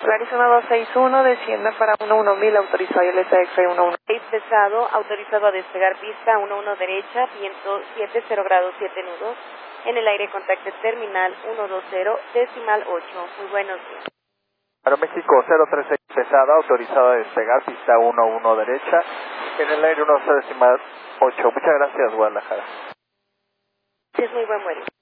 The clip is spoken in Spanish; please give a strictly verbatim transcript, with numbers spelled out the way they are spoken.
Arizona dos seis uno, descienda para uno uno mil, autorizado y L S X uno uno. seis pesado, autorizado a despegar pista uno uno derecha, viento siete cero grados siete nudos. En el aire contacto terminal ciento veinte, decimal ocho. Muy buenos días. Aeroméxico cero tres seis pesada, autorizado a despegar pista uno uno derecha. En el aire uno decimal ocho. Muchas gracias, Guadalajara. Es muy buen vuelo.